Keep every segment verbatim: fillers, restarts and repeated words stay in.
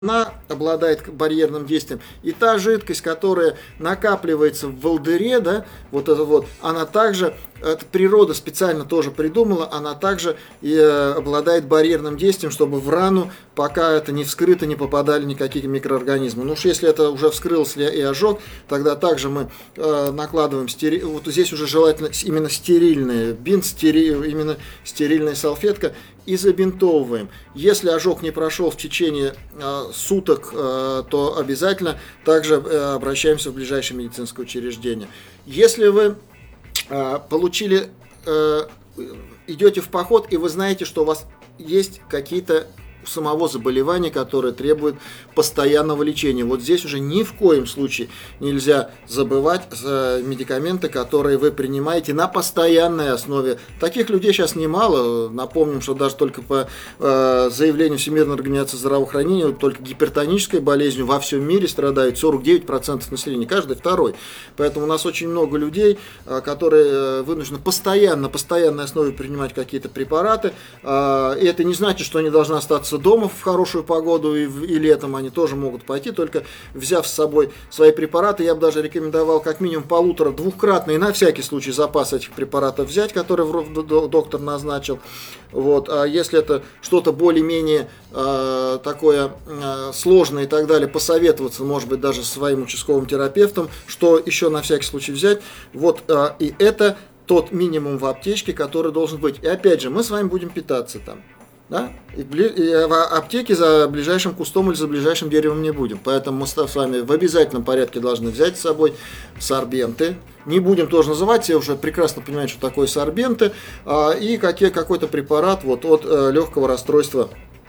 она обладает барьерным действием, и та жидкость, которая накапливается в волдыре, да, вот это вот, она также, это природа специально тоже придумала, она также и обладает барьерным действием, чтобы в рану, пока это не вскрыто, не попадали никакие микроорганизмы. Ну уж если это уже вскрылось и ожог, тогда также мы э, накладываем стери... вот здесь уже желательно именно стерильный бинт, стери... именно стерильная салфетка, и забинтовываем. Если ожог не прошел в течение э, суток, э, то обязательно также э, обращаемся в ближайшее медицинское учреждение. Если вы э, получили, э, идете в поход и вы знаете, что у вас есть какие-то самого заболевания, которое требует постоянного лечения. Вот здесь уже ни в коем случае нельзя забывать медикаменты, которые вы принимаете на постоянной основе. Таких людей сейчас немало. Напомним, что даже только по э, заявлению Всемирной организации здравоохранения, только гипертонической болезнью во всем мире страдают сорок девять процентов населения, каждый второй. Поэтому у нас очень много людей, э, которые вынуждены постоянно, на постоянной основе принимать какие-то препараты. Э, и это не значит, что они должны остаться дома в хорошую погоду и, и летом они тоже могут пойти, только взяв с собой свои препараты. Я бы даже рекомендовал как минимум полутора-двухкратный на всякий случай запас этих препаратов взять, который доктор назначил. Вот. А если это что-то более-менее э, такое э, сложное и так далее, посоветоваться, может быть, даже со своим участковым терапевтом, что еще на всякий случай взять. Вот. Э, и это тот минимум в аптечке, который должен быть. И опять же, мы с вами будем питаться там. Да? И, и в аптеке за ближайшим кустом или за ближайшим деревом не будем. Поэтому мы с вами в обязательном порядке должны взять с собой сорбенты. Не будем тоже называть, все уже прекрасно понимают, что такое сорбенты. А, и какие, какой-то препарат вот, от э, легкого расстройства,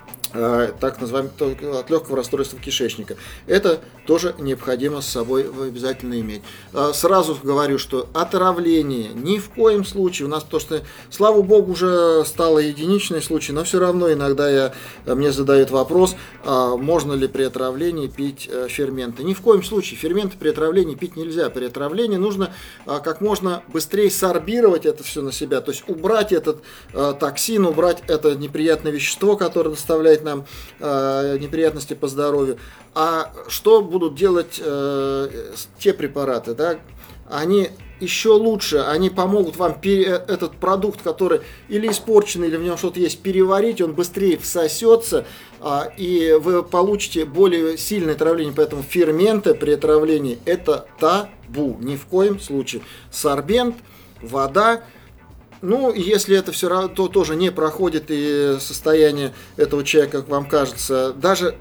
э, так называемого, от легкого расстройства кишечника. Это тоже необходимо с собой обязательно иметь. Сразу говорю, что отравление ни в коем случае. У нас то, что, слава богу, уже стало единичный случай, но все равно иногда я, мне задают вопрос, можно ли при отравлении пить ферменты. Ни в коем случае. Ферменты при отравлении пить нельзя. При отравлении нужно как можно быстрее сорбировать это все на себя, то есть убрать этот токсин, убрать это неприятное вещество, которое доставляет нам неприятности по здоровью. А что будут делать э, те препараты, да? Они еще лучше, они помогут вам пере, этот продукт, который или испорченный, или в нем что-то есть, переварить, он быстрее всосется, э, и вы получите более сильное отравление. Поэтому ферменты при отравлении – это табу, ни в коем случае. Сорбент, вода. Ну, если это все равно, то тоже не проходит, и состояние этого человека, как вам кажется, даже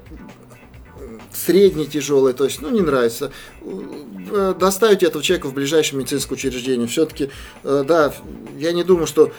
средне тяжелый, то есть, ну, не нравится, доставить этого человека в ближайшее медицинское учреждение. Все-таки, да, я не думаю, что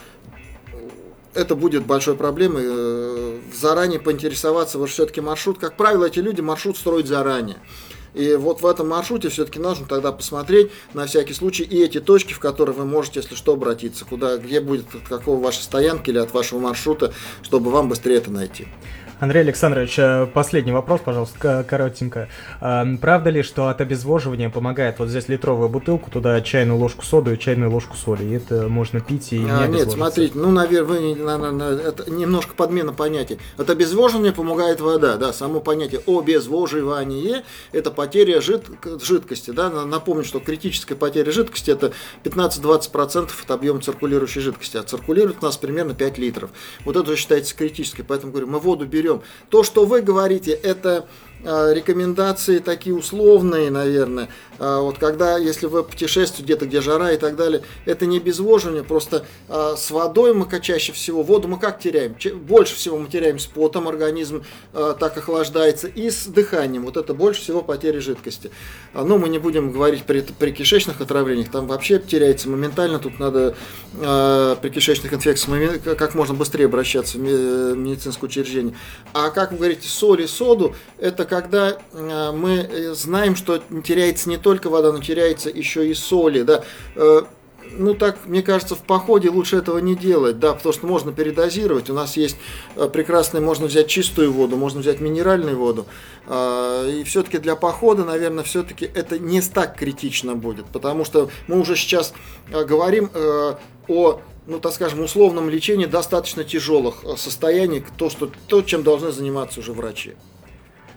это будет большой проблемой. Заранее поинтересоваться, вот все-таки маршрут, как правило, эти люди маршрут строят заранее. И вот в этом маршруте все-таки нужно тогда посмотреть на всякий случай и эти точки, в которые вы можете, если что, обратиться, куда, где будет, от какого ваша стоянка или от вашего маршрута, чтобы вам быстрее это найти. Андрей Александрович, последний вопрос, пожалуйста, коротенько. Правда ли, что от обезвоживания помогает вот здесь литровую бутылку, туда чайную ложку соды и чайную ложку соли, и это можно пить и не а, обезвоживаться? Нет, смотрите, ну, наверное, вы, наверное, это немножко подмена понятий. От обезвоживания помогает вода, да, само понятие обезвоживание – это потеря жид... жидкости, да, напомню, что критическая потеря жидкости – это пятнадцать-двадцать процентов от объема циркулирующей жидкости, а циркулирует у нас примерно пять литров. Вот это считается критической, поэтому говорю, мы воду берем. То, что вы говорите, это э, рекомендации такие условные, наверное. Э, вот когда, если вы путешествуете где-то, где жара и так далее, это не обезвоживание, просто э, с водой мы чаще всего, воду мы как теряем? Ч- больше всего мы теряем с потом, организм э, так охлаждается, и с дыханием. Вот это больше всего потери жидкости. А, ну, мы не будем говорить при, при кишечных отравлениях, там вообще теряется моментально, тут надо э, при кишечных инфекциях как можно быстрее обращаться в медицинское учреждение. А как вы говорите, соль и соду, это когда э, мы знаем, что теряется не только вода, но теряется еще и соли, да. Э, ну так, мне кажется, в походе лучше этого не делать, да, потому что можно передозировать. У нас есть э, прекрасная, можно взять чистую воду, можно взять минеральную воду. Э, и все-таки для похода, наверное, все-таки это не так критично будет, потому что мы уже сейчас э, говорим э, о ну, так скажем, условном лечении достаточно тяжелых состояний, то, что, то, чем должны заниматься уже врачи.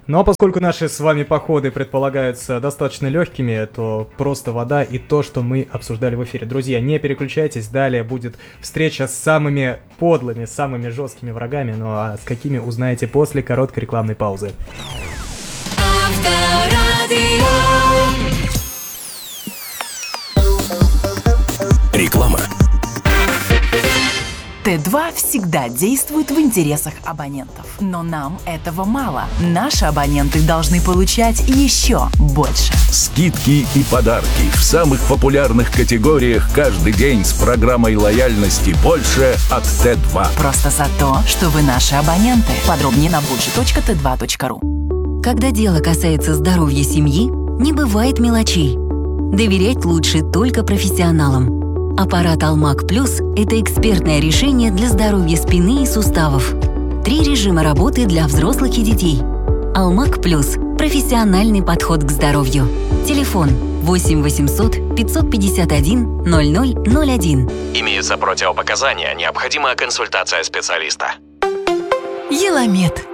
Ну а поскольку наши с вами походы предполагаются достаточно легкими, то просто вода и то, что мы обсуждали в эфире. Друзья, не переключайтесь, далее будет встреча с самыми подлыми, самыми жесткими врагами, ну а с какими узнаете после короткой рекламной паузы. Реклама. Т два всегда действует в интересах абонентов. Но нам этого мало. Наши абоненты должны получать еще больше. Скидки и подарки в самых популярных категориях каждый день с программой лояльности «Больше» от Т два. Просто за то, что вы наши абоненты. Подробнее на больше точка тэ два точка ру. Когда дело касается здоровья семьи, не бывает мелочей. Доверять лучше только профессионалам. Аппарат Алмак Плюс – это экспертное решение для здоровья спины и суставов. Три режима работы для взрослых и детей. Алмак Плюс – профессиональный подход к здоровью. Телефон восемь восемьсот пятьсот пятьдесят один ноль ноль ноль один. Имеются противопоказания, необходима консультация специалиста. Еламед.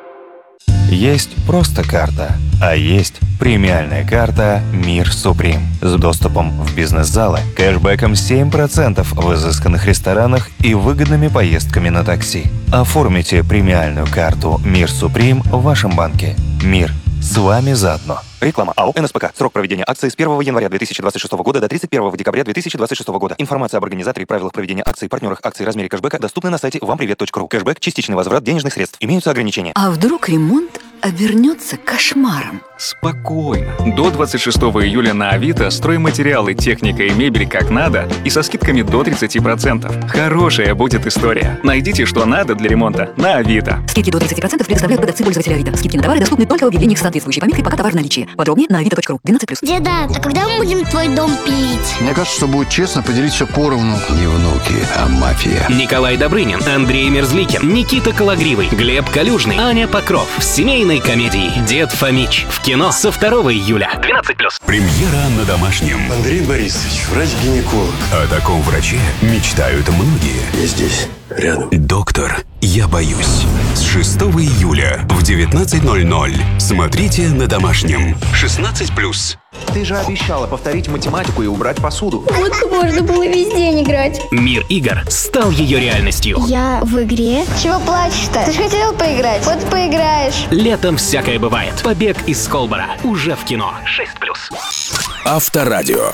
Есть просто карта, а есть премиальная карта «Мир Суприм» с доступом в бизнес-залы, кэшбэком семь процентов в изысканных ресторанах и выгодными поездками на такси. Оформите премиальную карту «Мир Суприм» в вашем банке. Мир с вами заодно. Реклама. АО «эн эс пэ ка». Срок проведения акции с первого января две тысячи двадцать шестого года до тридцать первого декабря две тысячи двадцать шестого года. Информация об организаторе, правилах проведения акций, партнерах акций, размере кэшбэка доступны на сайте вам привет точка ру. Кэшбэк – частичный возврат денежных средств. Имеются ограничения. А вдруг ремонт обернется кошмаром? Спокойно. До двадцать шестого июля на Авито стройматериалы, техника и мебель как надо и со скидками до тридцать процентов. Хорошая будет история. Найдите, что надо для ремонта на Авито. Скидки до тридцать процентов предоставляют продавцы пользователя Авито. Скидки на товары доступны только в объявлениях с соответствующей пометкой «Пока товар в наличии». Подробнее на авито точка ру. двенадцать плюс. Деда, а когда мы будем твой дом пилить? Мне кажется, что будет честно поделить все поровну. Не внуки, а мафия. Николай Добрынин, Андрей Мерзликин, Никита Кологривый, Глеб Калюжный, Аня Покров в семейной комедии «Дед Фомич» в кино со второго июля. двенадцать плюс. Премьера на Домашнем. Андрей Борисович, врач-гинеколог. О таком враче мечтают многие. Я здесь, рядом. Доктор, я боюсь. С шестого июля в девятнадцать ноль ноль. Смотрите на Домашнем. шестнадцать плюс. Ты же обещала повторить математику и убрать посуду. Вот можно было весь день играть. Мир игр стал ее реальностью. Я в игре? Чего плачешь-то? Ты же хотел поиграть. Вот поиграешь. Летом всякое бывает. Побег из Колбора. Уже в кино. шесть плюс. Авторадио.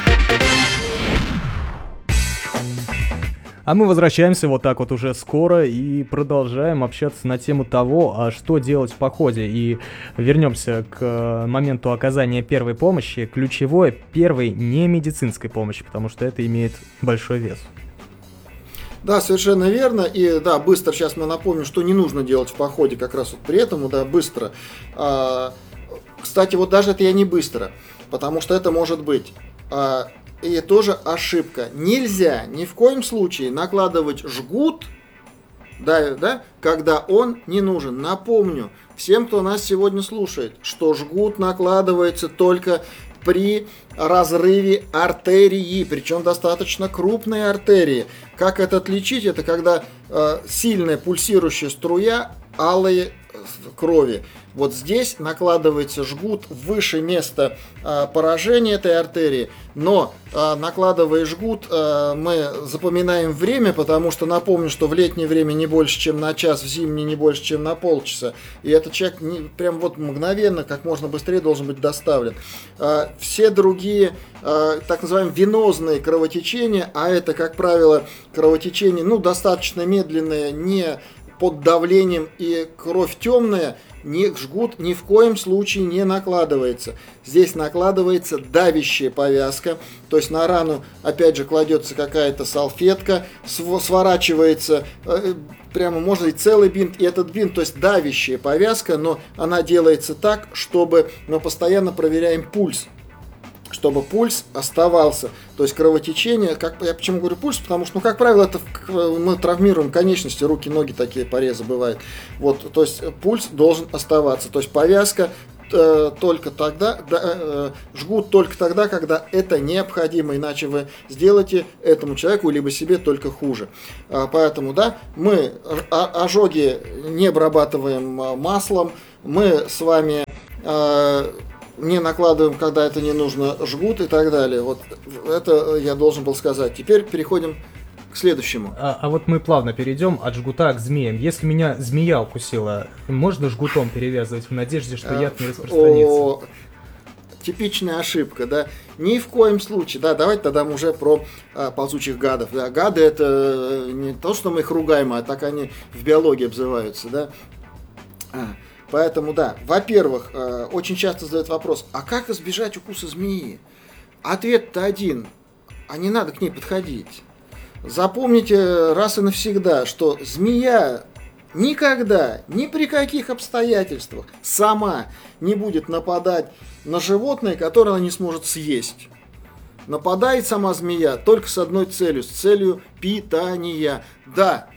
А мы возвращаемся вот так вот уже скоро и продолжаем общаться на тему того, а что делать в походе. И вернемся к моменту оказания первой помощи. Ключевое – первой не медицинской помощи, потому что это имеет большой вес. Да, совершенно верно. И да, быстро сейчас мы напомним, что не нужно делать в походе как раз вот при этом, да, быстро. А, кстати, вот даже это я не быстро, потому что это может быть... А, и тоже ошибка. Нельзя ни в коем случае накладывать жгут, да, да, когда он не нужен. Напомню всем, кто нас сегодня слушает, что жгут накладывается только при разрыве артерии, причем достаточно крупной артерии. Как это отличить? Это когда э, сильная пульсирующая струя алой крови. Вот здесь накладывается жгут выше места э, поражения этой артерии, но э, накладывая жгут, э, мы запоминаем время, потому что напомню, что в летнее время не больше, чем на час, в зимнее не больше, чем на полчаса. И этот человек не, прям вот мгновенно, как можно быстрее должен быть доставлен. Э, все другие, э, так называемые венозные кровотечения, а это, как правило, кровотечение, ну, достаточно медленное, не под давлением и кровь темная, ни, жгут ни в коем случае не накладывается. Здесь накладывается давящая повязка, то есть на рану опять же кладется какая-то салфетка, сворачивается э, прямо можно и целый бинт, и этот бинт, то есть давящая повязка, но она делается так, чтобы мы постоянно проверяем пульс, чтобы пульс оставался. То есть кровотечение, как, я почему говорю пульс, потому что, ну, как правило, это мы травмируем конечности, руки, ноги, такие порезы бывают. Вот, то есть пульс должен оставаться. То есть повязка э, только тогда, да, э, жгут только тогда, когда это необходимо, иначе вы сделаете этому человеку либо себе только хуже. А, поэтому, да, мы ожоги не обрабатываем маслом, мы с вами э, не накладываем, когда это не нужно, жгут и так далее. Вот это я должен был сказать. Теперь переходим к следующему. А, а вот мы плавно перейдем от жгута к змеям. Если меня змея укусила, можно жгутом перевязывать в надежде, что яд не распространится? О, типичная ошибка, да. Ни в коем случае, да, давайте тогда уже про а, ползучих гадов. Да. Гады это не то, что мы их ругаем, а так они в биологии обзываются, да. А, поэтому, да, во-первых, а, очень часто задают вопрос, а как избежать укуса змеи? Ответ-то один, а не надо к ней подходить. Запомните раз и навсегда, что змея никогда, ни при каких обстоятельствах сама не будет нападать на животное, которое она не сможет съесть. Нападает сама змея только с одной целью, с целью питания. Да,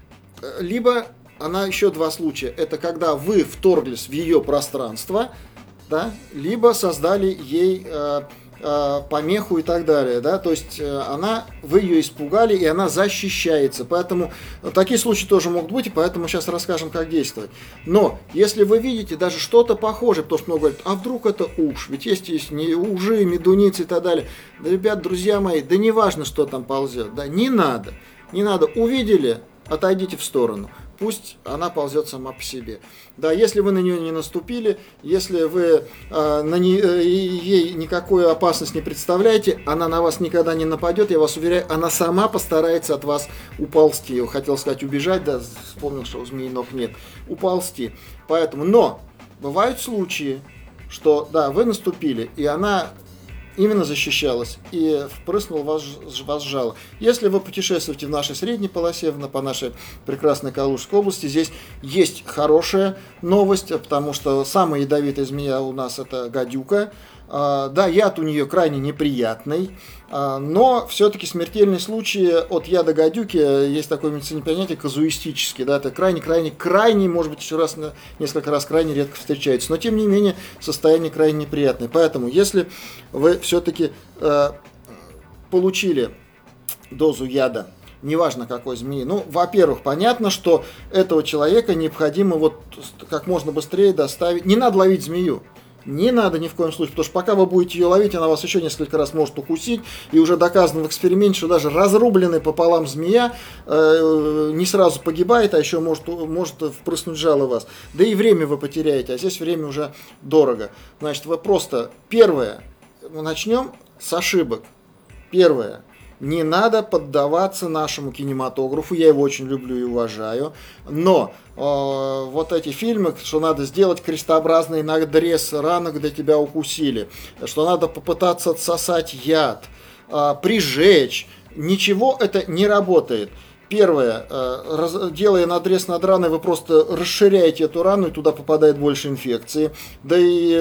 либо она еще два случая. Это когда вы вторглись в ее пространство, да, либо создали ей э, э, помеху и так далее. Да, то есть э, она, вы ее испугали, и она защищается. Поэтому такие случаи тоже могут быть, и поэтому сейчас расскажем, как действовать. Но если вы видите даже что-то похожее, потому что много говорят, а вдруг это уж, ведь есть, есть не ужи, медуницы и так далее. Да, ребят, друзья мои, да не важно, что там ползет, да, не надо, не надо. Увидели, отойдите в сторону. Пусть она ползет сама по себе. Да, если вы на нее не наступили, если вы э, на не, э, ей никакую опасность не представляете, она на вас никогда не нападет, я вас уверяю, она сама постарается от вас уползти. Я хотел сказать убежать, да, вспомнил, что у змеи ног нет. Уползти. Поэтому, но бывают случаи, что, да, вы наступили, и она именно защищалась и впрыснула вас, вас жало. Если вы путешествуете в нашей средней полосе, по нашей прекрасной Калужской области, здесь есть хорошая новость, потому что самая ядовитая змея у нас это гадюка. Да, яд у нее крайне неприятный, но все-таки смертельные случаи от яда гадюки, есть такое медицинное понятие, казуистический, да, это крайне-крайне-крайне, может быть, еще раз, несколько раз крайне редко встречается, но тем не менее состояние крайне неприятное. Поэтому, если вы все-таки э, получили дозу яда, неважно какой змеи, ну, во-первых, понятно, что этого человека необходимо вот как можно быстрее доставить, не надо ловить змею. Не надо ни в коем случае, потому что пока вы будете ее ловить, она вас еще несколько раз может укусить, и уже доказано в эксперименте, что даже разрубленная пополам змея э, не сразу погибает, а еще может, может впрыснуть жало в вас. Да и время вы потеряете, а здесь время уже дорого. Значит, вы просто, первое, начнем с ошибок. Первое. Не надо поддаваться нашему кинематографу, я его очень люблю и уважаю, но э, вот эти фильмы, что надо сделать крестообразный надрез раны, где тебя укусили, что надо попытаться отсосать яд, э, прижечь, ничего это не работает. Первое, делая надрез над раной, вы просто расширяете эту рану, и туда попадает больше инфекции, да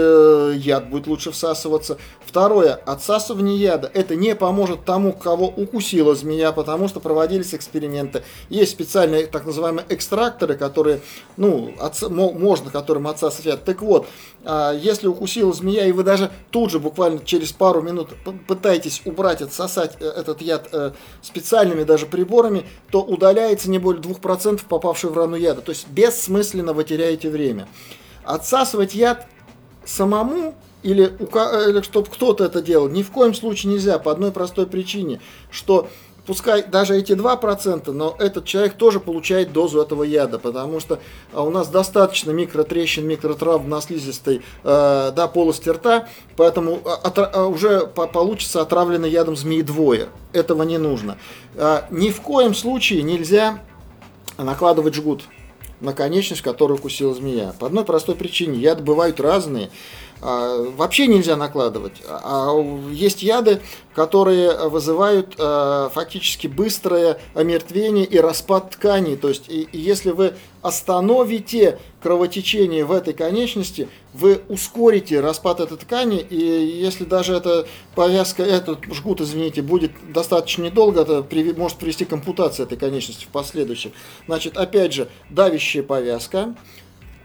и яд будет лучше всасываться. Второе, отсасывание яда, это не поможет тому, кого укусила змея, потому что проводились эксперименты. Есть специальные так называемые экстракторы, которые, ну, отс- можно которым отсасывать яд. Так вот, если укусила змея, и вы даже тут же, буквально через пару минут, пытаетесь убрать, отсосать этот яд специальными даже приборами, то удаляется не более двух процентов попавшей в рану яда. То есть бессмысленно вы теряете время. Отсасывать яд самому или, или чтобы кто-то это делал, ни в коем случае нельзя, по одной простой причине, что пускай даже эти два процента, но этот человек тоже получает дозу этого яда, потому что у нас достаточно микротрещин, микротравм на слизистой э, да, полости рта, поэтому отра- уже по- получится отравленный ядом змеи двое. Этого не нужно. Э, ни в коем случае нельзя накладывать жгут на конечность, которую укусила змея. По одной простой причине. Яды бывают разные. Вообще нельзя накладывать. А есть яды, которые вызывают фактически быстрое омертвение и распад тканей. То есть, и, и если вы остановите кровотечение в этой конечности, вы ускорите распад этой ткани, и если даже эта повязка, этот жгут, извините, будет достаточно недолго, это при, может привести к ампутации этой конечности в последующем. Значит, опять же, давящая повязка,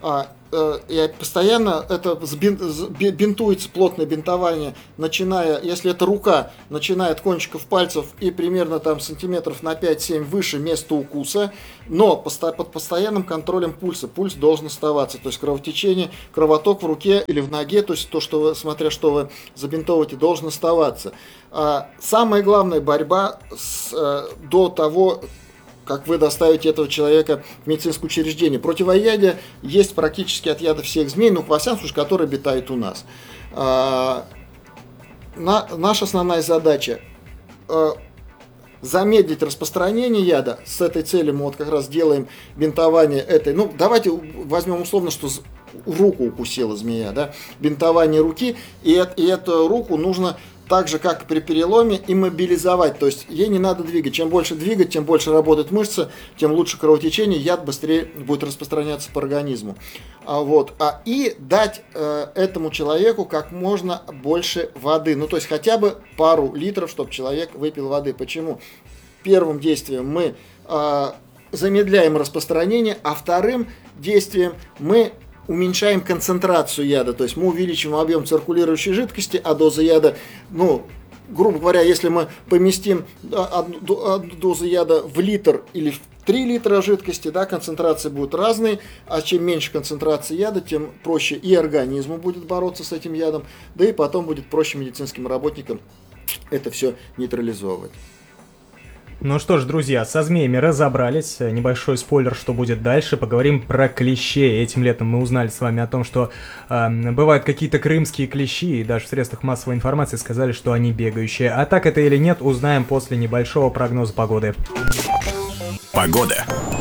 А, э, и постоянно это сбин, бинтуется, плотное бинтование, начиная, если это рука, начиная от кончиков пальцев и примерно там сантиметров на пять-семь выше места укуса, но посто, под постоянным контролем пульса. Пульс должен оставаться, то есть кровотечение, кровоток в руке или в ноге, то есть то, что вы, смотря что вы забинтовываете, должен оставаться. А, самое главное, борьба с, э, до того, как вы доставите этого человека в медицинское учреждение. Противоядие есть практически от яда всех змей, ну, во всяком случае, которые обитают у нас. А, на, наша основная задача а, замедлить распространение яда. С этой целью мы вот как раз делаем бинтование этой. Ну, давайте возьмем условно, что руку укусила змея, да? Бинтование руки, и, и эту руку нужно так же, как при переломе, иммобилизовать. То есть ей не надо двигать. Чем больше двигать, тем больше работает мышца, тем лучше кровотечение, яд быстрее будет распространяться по организму. А, вот. а, и дать э, этому человеку как можно больше воды. Ну, то есть хотя бы пару литров, чтобы человек выпил воды. Почему? Первым действием мы э, замедляем распространение, а вторым действием мы уменьшаем концентрацию яда, то есть мы увеличиваем объем циркулирующей жидкости, а доза яда, ну, грубо говоря, если мы поместим одну, одну дозу яда в литр или в три литра жидкости, да, концентрации будут разные, а чем меньше концентрации яда, тем проще и организму будет бороться с этим ядом, да и потом будет проще медицинским работникам это все нейтрализовывать. Ну что ж, друзья, со змеями разобрались. Небольшой спойлер, что будет дальше. Поговорим про клещей. Этим летом мы узнали с вами о том, что э, бывают какие-то крымские клещи, и даже в средствах массовой информации сказали, что они бегающие. А так это или нет, узнаем после небольшого прогноза погоды. Погода.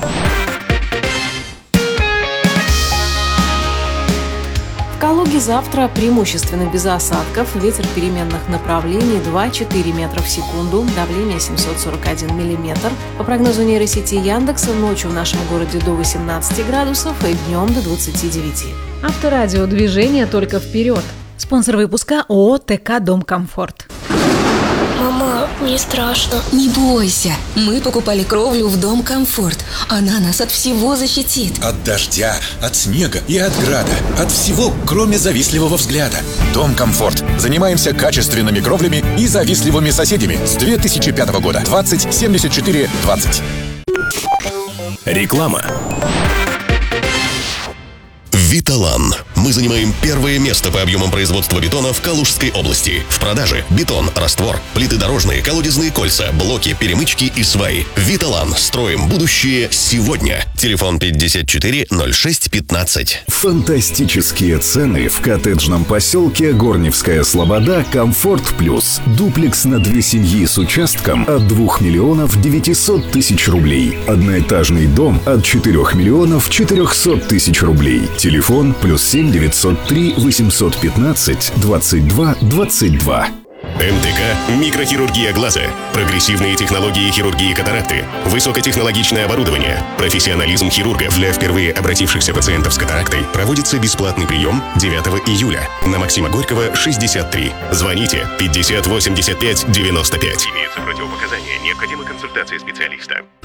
В Калуге завтра преимущественно без осадков, ветер переменных направлений два-четыре метра в секунду, давление семьсот сорок один миллиметр. По прогнозу нейросети Яндекса, ночью в нашем городе до восемнадцати градусов и днем до двадцати девяти. Авторадио, движение только вперед. Спонсор выпуска ООО ТК «Дом Комфорт». Мама, мне страшно. Не бойся, мы покупали кровлю в Дом Комфорт. Она нас от всего защитит. От дождя, от снега и от града. От всего, кроме завистливого взгляда. Дом Комфорт. Занимаемся качественными кровлями и завистливыми соседями с две тысячи пятого года. двадцать семьдесят четыре двадцать. Реклама. Виталан. Мы занимаем первое место по объемам производства бетона в Калужской области. В продаже бетон, раствор, плиты дорожные, колодезные кольца, блоки, перемычки и сваи. Виталан. Строим будущее сегодня. Телефон пятьдесят четыре ноль шесть пятнадцать. Фантастические цены в коттеджном поселке Горневская Слобода «Комфорт Плюс». Дуплекс на две семьи с участком от двух миллионов девятисот тысяч рублей. Одноэтажный дом от четырёх миллионов четырехсот тысяч рублей. Телефон плюс семь девятьсот три восемьсот пятнадцать двадцать два двадцать два. МТК «Микрохирургия глаза». Прогрессивные технологии хирургии катаракты. Высокотехнологичное оборудование. Профессионализм хирургов. Для впервые обратившихся пациентов с катарактой проводится бесплатный прием девятого июля на Максима Горького, шестьдесят три. Звоните пятьдесят восемьдесят пять девяносто пять. Имеются противопоказания. Необходима консультация специалиста.